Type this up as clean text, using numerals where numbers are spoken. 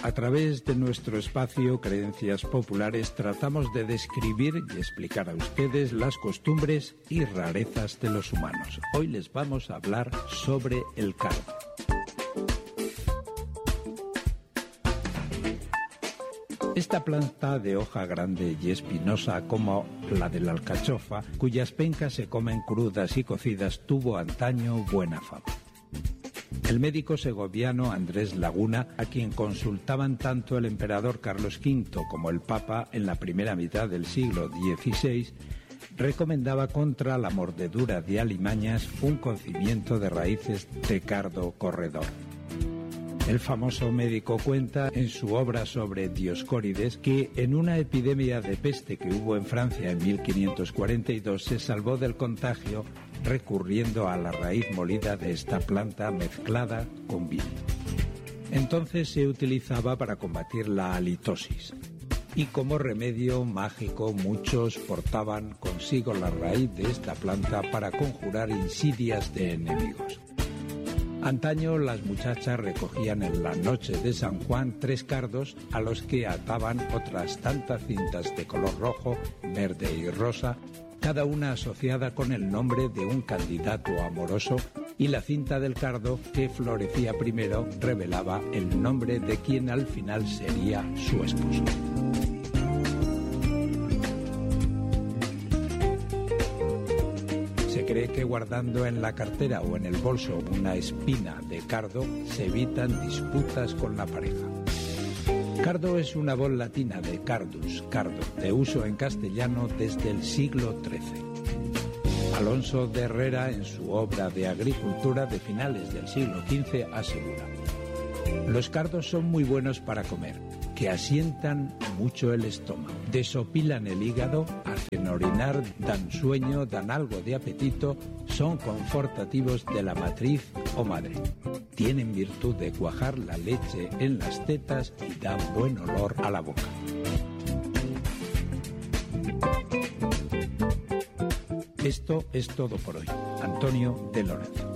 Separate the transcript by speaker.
Speaker 1: A través de nuestro espacio Creencias Populares tratamos de describir y explicar a ustedes las costumbres y rarezas de los humanos. Hoy les vamos a hablar sobre el cardo. Esta planta de hoja grande y espinosa como la de la alcachofa, cuyas pencas se comen crudas y cocidas, tuvo antaño buena fama. El médico segoviano Andrés Laguna, a quien consultaban tanto el emperador Carlos V como el Papa en la primera mitad del siglo XVI, recomendaba contra la mordedura de alimañas un cocimiento de raíces de cardo corredor. El famoso médico cuenta en su obra sobre Dioscórides que en una epidemia de peste que hubo en Francia en 1542 se salvó del contagio recurriendo a la raíz molida de esta planta mezclada con vino. Entonces se utilizaba para combatir la halitosis y como remedio mágico muchos portaban consigo la raíz de esta planta para conjurar insidias de enemigos. Antaño las muchachas recogían en la noche de San Juan 3 cardos a los que ataban otras tantas cintas de color rojo, verde y rosa, cada una asociada con el nombre de un candidato amoroso, y la cinta del cardo que florecía primero revelaba el nombre de quien al final sería su esposo. Se cree que guardando en la cartera o en el bolso una espina de cardo se evitan disputas con la pareja. Cardo es una voz latina de cardus, cardo, de uso en castellano desde el siglo XIII. Alonso de Herrera, en su obra de agricultura de finales del siglo XV, asegura: los cardos son muy buenos para comer, que asientan mucho el estómago, desopilan el hígado, hacen orinar, dan sueño, dan algo de apetito, son confortativos de la matriz o madre. Tienen virtud de cuajar la leche en las tetas y dan buen olor a la boca. Esto es todo por hoy. Antonio de Lorenzo.